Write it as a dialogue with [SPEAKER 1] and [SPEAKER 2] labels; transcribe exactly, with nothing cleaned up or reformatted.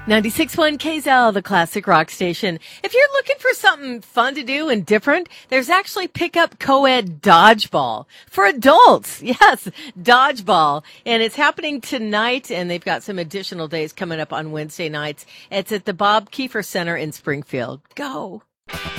[SPEAKER 1] ninety-six point one K Z L, the classic rock station. If you're looking for something fun to do and different, there's actually Pickup Co-ed Dodgeball for adults. Yes, Dodgeball. And it's happening tonight, and they've got some additional days coming up on Wednesday nights. It's at the Bob Kiefer Center in Springfield. Go.